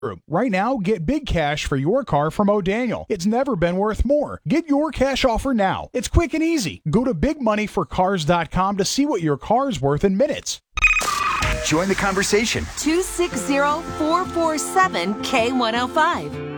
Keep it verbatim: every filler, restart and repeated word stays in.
Right now, get big cash for your car from O'Daniel. It's never been worth more. Get your cash offer now. It's quick and easy. Go to big money for cars dot com to see what your car's worth in minutes. Join the conversation. two six zero, four four seven, K one oh five.